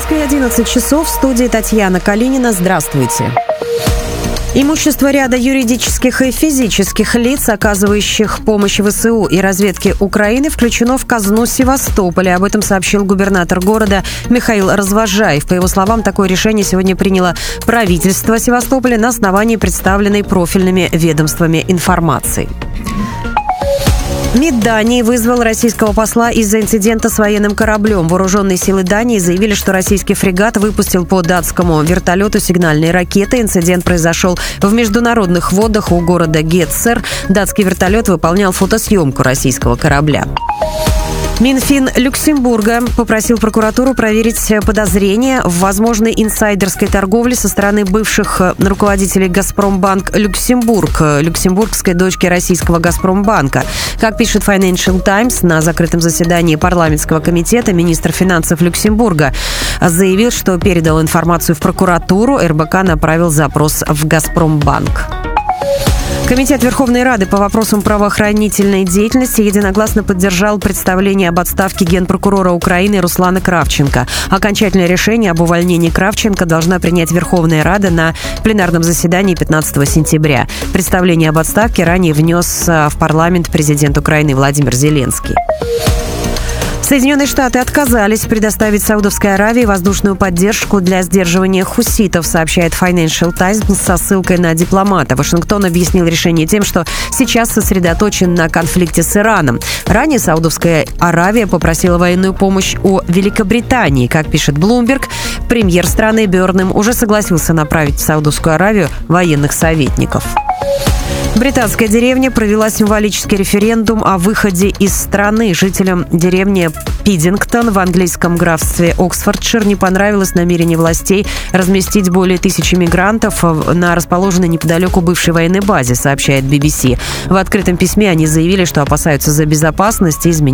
Москве 11 часов. В студии Татьяна Калинина. Здравствуйте. Имущество ряда юридических и физических лиц, оказывающих помощь ВСУ и разведке Украины, включено в казну Севастополя. Об этом сообщил губернатор города Михаил Развозжаев. По его словам, такое решение сегодня приняло правительство Севастополя на основании представленной профильными ведомствами информации. МИД Дании вызвал российского посла из-за инцидента с военным кораблем. Вооруженные силы Дании заявили, что российский фрегат выпустил по датскому вертолету сигнальные ракеты. Инцидент произошел в международных водах у города Гетцер. Датский вертолет выполнял фотосъемку российского корабля. Минфин Люксембурга попросил прокуратуру проверить подозрения в возможной инсайдерской торговле со стороны бывших руководителей «Газпромбанк Люксембург», люксембургской дочки российского «Газпромбанка». Как пишет Financial Times, на закрытом заседании парламентского комитета министр финансов Люксембурга заявил, что передал информацию в прокуратуру. РБК направил запрос в «Газпромбанк». Комитет Верховной Рады по вопросам правоохранительной деятельности единогласно поддержал представление об отставке генпрокурора Украины Руслана Кравченко. Окончательное решение об увольнении Кравченко должна принять Верховная Рада на пленарном заседании 15 сентября. Представление об отставке ранее внес в парламент президент Украины Владимир Зеленский. Соединенные Штаты отказались предоставить Саудовской Аравии воздушную поддержку для сдерживания хуситов, сообщает Financial Times со ссылкой на дипломата. Вашингтон объяснил решение тем, что сейчас сосредоточен на конфликте с Ираном. Ранее Саудовская Аравия попросила военную помощь у Великобритании. Как пишет Bloomberg, премьер страны Бёрнем уже согласился направить в Саудовскую Аравию военных советников. Британская деревня провела символический референдум о выходе из страны. Жителям деревни Пиддингтон в английском графстве Оксфордшир не понравилось намерение властей разместить более 1000 мигрантов на расположенной неподалеку бывшей военной базе, сообщает BBC. В открытом письме они заявили, что опасаются за безопасность и изменения